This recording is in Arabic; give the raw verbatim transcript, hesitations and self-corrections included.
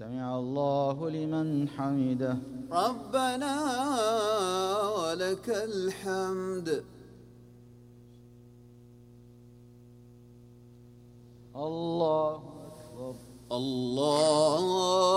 سمع الله لمن حمده. ربنا ولك الحمد. الله أكبر. الله